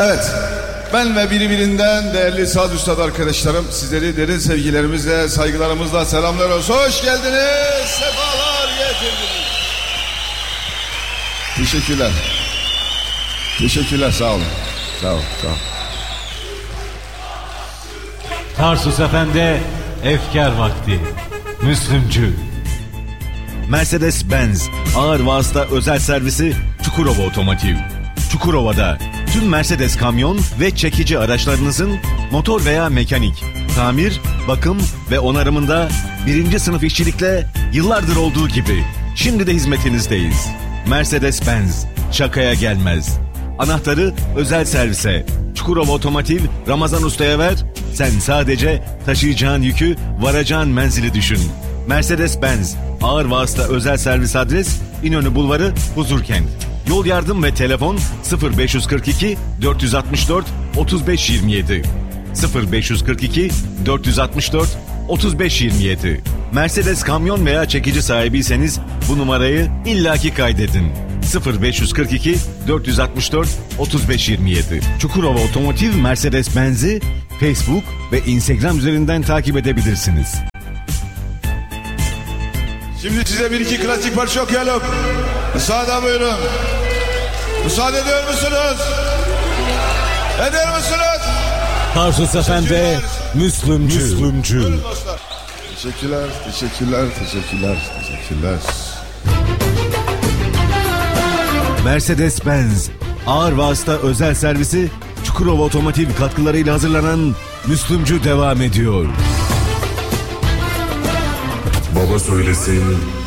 Evet, ben ve birbirinden değerli saz üstad arkadaşlarım, sizleri derin sevgilerimizle, saygılarımızla selamlıyoruz. Hoş geldiniz, sefalar getirdiniz. Teşekkürler. Teşekkürler, sağ olun. Sağ olun, sağ olun. Tarsus Efendi, efkar vakti. Müslümcü. Mercedes-Benz ağır vasıta özel servisi Çukurova Otomotiv. Çukurova'da tüm Mercedes kamyon ve çekici araçlarınızın motor veya mekanik, tamir, bakım ve onarımında 1. sınıf işçilikle yıllardır olduğu gibi şimdi de hizmetinizdeyiz. Mercedes-Benz şakaya gelmez. Anahtarı özel servise Çukurova Otomotiv Ramazan Usta'ya ver. Sen sadece taşıyacağın yükü, varacağın menzili düşün. Mercedes-Benz ağır vasıta özel servis adres İnönü Bulvarı, Huzurkent. Yol yardım ve telefon 0542 464 3527 0542 464 3527. Mercedes kamyon veya çekici sahibiyseniz bu numarayı illaki kaydedin. 0542 464 3527. Çukurova Otomotiv Mercedes-Benz'i Facebook ve Instagram üzerinden takip edebilirsiniz. Şimdi size bir iki klasik parça okuyalım. Müsaade buyurun. Müsaade ediyor musunuz? Eder misiniz? Tarsus Efendi, Müslümcü. Buyurun dostlar. Teşekkürler, teşekkürler, teşekkürler, teşekkürler. Mercedes-Benz ağır vasıta özel servisi Çukurova Otomotiv katkılarıyla hazırlanan Müslümcü devam ediyor. Baba söylesin,